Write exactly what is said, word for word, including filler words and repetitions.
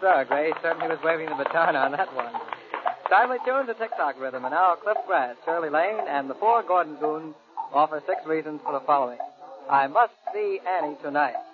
sir. Gray certainly was waving the baton on that one. Timely tunes a tick-tock rhythm, and now Cliff Grant, Shirley Lane, and the four Gordon Goons offer six reasons for the following. I must see Annie tonight.